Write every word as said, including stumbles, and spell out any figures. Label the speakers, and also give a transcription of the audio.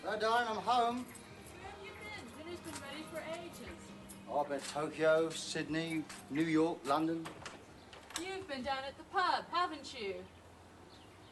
Speaker 1: Hello, darling, I'm home.
Speaker 2: Where have you been? Dinner's been ready for ages.
Speaker 1: Oh, I've been to Tokyo, Sydney, New York, London.
Speaker 2: You've been down at the pub, haven't you?